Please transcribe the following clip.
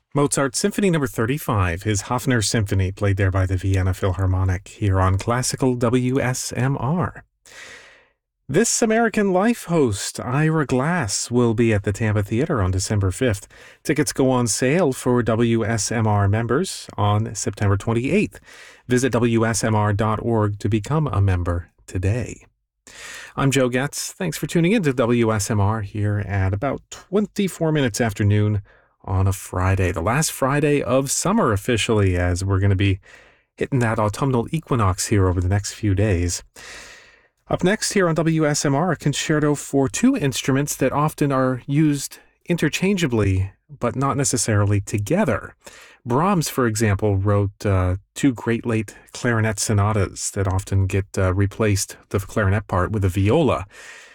Mozart's Symphony Number 35, his Hofner Symphony, played there by the Vienna Philharmonic, here on Classical WSMR. This American Life host, Ira Glass, will be at the Tampa Theater on December 5th. Tickets go on sale for WSMR members on September 28th. Visit WSMR.org to become a member today. I'm Joe Getz. Thanks for tuning in to WSMR here at about 24 minutes after noon on a Friday, the last Friday of summer officially, as we're going to be hitting that autumnal equinox here over the next few days. Up next here on WSMR, a concerto for two instruments that often are used interchangeably, but not necessarily together. Brahms, for example, wrote two great late clarinet sonatas that often get replaced, the clarinet part, with a viola.